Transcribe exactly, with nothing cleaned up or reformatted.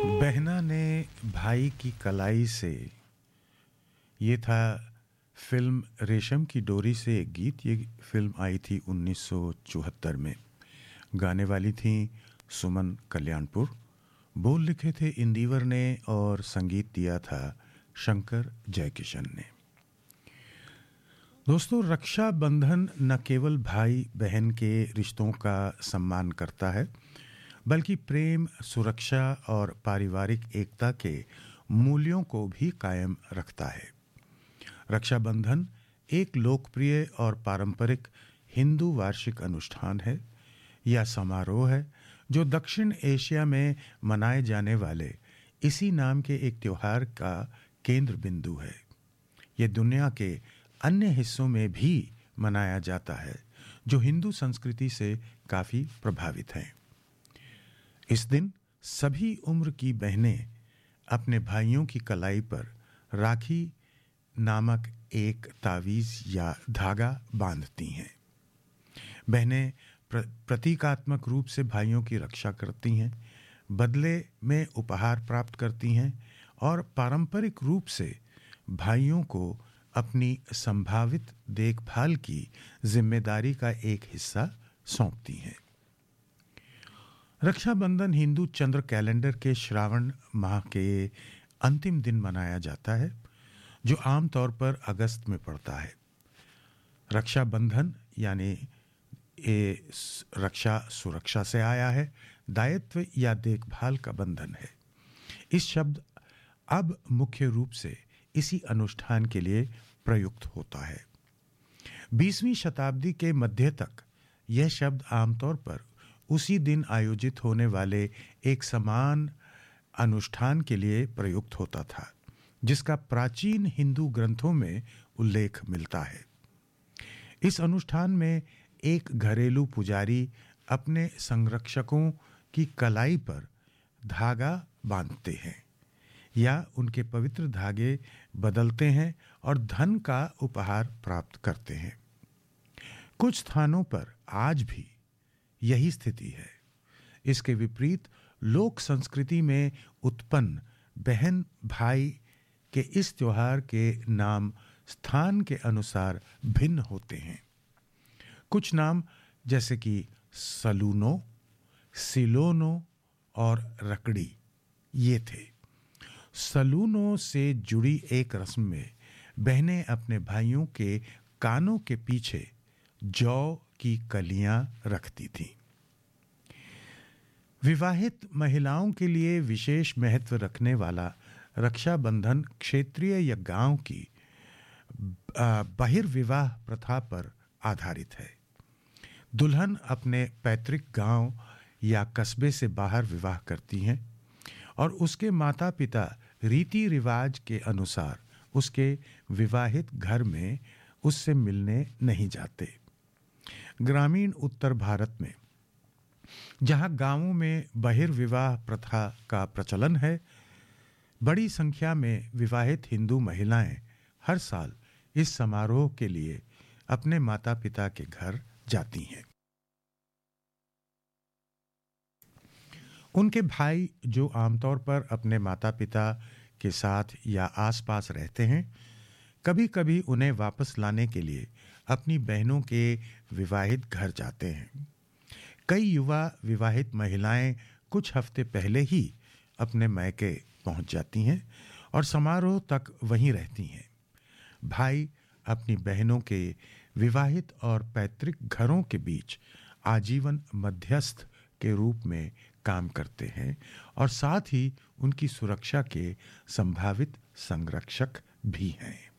बहना ने भाई की कलाई से, ये था फिल्म रेशम की डोरी से एक गीत। ये फिल्म आई थी उन्नीस सौ चौहत्तर में। गाने वाली थी सुमन कल्याणपुर। बोल लिखे थे इंदिवर ने और संगीत दिया था शंकर जयकिशन ने। दोस्तों, रक्षा बंधन न केवल भाई बहन के रिश्तों का सम्मान करता है, बल्कि प्रेम, सुरक्षा और पारिवारिक एकता के मूल्यों को भी कायम रखता है। रक्षाबंधन एक लोकप्रिय और पारंपरिक हिंदू वार्षिक अनुष्ठान है या समारोह है जो दक्षिण एशिया में मनाए जाने वाले इसी नाम के एक त्योहार का केंद्र बिंदु है। यह दुनिया के अन्य हिस्सों में भी मनाया जाता है जो हिंदू संस्कृति से काफी प्रभावित हैं। इस दिन सभी उम्र की बहनें अपने भाइयों की कलाई पर राखी नामक एक तावीज या धागा बांधती हैं। बहनें प्र, प्रतीकात्मक रूप से भाइयों की रक्षा करती हैं, बदले में उपहार प्राप्त करती हैं और पारंपरिक रूप से भाइयों को अपनी संभावित देखभाल की जिम्मेदारी का एक हिस्सा सौंपती हैं। रक्षाबंधन हिंदू चंद्र कैलेंडर के श्रावण माह के अंतिम दिन मनाया जाता है, जो आमतौर पर अगस्त में पड़ता है। रक्षाबंधन यानी ये रक्षा सुरक्षा से आया है, दायित्व या देखभाल का बंधन है। इस शब्द अब मुख्य रूप से इसी अनुष्ठान के लिए प्रयुक्त होता है। बीसवीं शताब्दी के मध्य तक यह शब्द आमतौर पर उसी दिन आयोजित होने वाले एक समान अनुष्ठान के लिए प्रयुक्त होता था, जिसका प्राचीन हिंदू ग्रंथों में उल्लेख मिलता है। इस अनुष्ठान में एक घरेलू पुजारी अपने संरक्षकों की कलाई पर धागा बांधते हैं या उनके पवित्र धागे बदलते हैं और धन का उपहार प्राप्त करते हैं। कुछ स्थानों पर आज भी यही स्थिति है। इसके विपरीत लोक संस्कृति में उत्पन्न बहन भाई के इस त्योहार के नाम स्थान के अनुसार भिन्न होते हैं। कुछ नाम जैसे कि सलूनो, सिलोनो और रकड़ी ये थे। सलूनो से जुड़ी एक रस्म में बहनें अपने भाइयों के कानों के पीछे जौ की कलियां रखती थीं। विवाहित महिलाओं के लिए विशेष महत्व रखने वाला रक्षाबंधन क्षेत्रीय या गांव की बहिर्विवाह प्रथा पर आधारित है। दुल्हन अपने पैतृक गांव या कस्बे से बाहर विवाह करती हैं और उसके माता पिता रीति रिवाज के अनुसार उसके विवाहित घर में उससे मिलने नहीं जाते। ग्रामीण उत्तर भारत में, जहां गांवों में बहिर्विवाह प्रथा का प्रचलन है, बड़ी संख्या में विवाहित हिंदू महिलाएं हर साल इस समारोह के लिए अपने माता पिता के घर जाती हैं। उनके भाई, जो आमतौर पर अपने माता पिता के साथ या आसपास रहते हैं, कभी कभी उन्हें वापस लाने के लिए अपनी बहनों के विवाहित घर जाते हैं। कई युवा विवाहित महिलाएं कुछ हफ्ते पहले ही अपने मायके पहुंच जाती हैं और समारोह तक वहीं रहती हैं। भाई अपनी बहनों के विवाहित और पैतृक घरों के बीच आजीवन मध्यस्थ के रूप में काम करते हैं और साथ ही उनकी सुरक्षा के संभावित संरक्षक भी हैं।